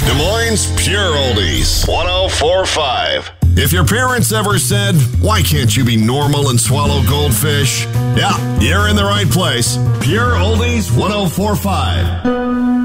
Des Moines Pure Oldies, 104.5. If your parents ever said, "Why can't you be normal and swallow goldfish?" Yeah, you're in the right place. Pure Oldies, 104.5.